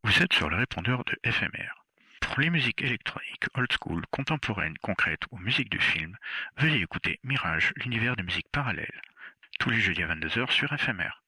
Vous êtes sur le répondeur de FMR. Pour les musiques électroniques, old school, contemporaines, concrètes ou musique de film, veuillez écouter Mirage, l'univers des musiques parallèles. Tous les jeudis à 22h sur FMR.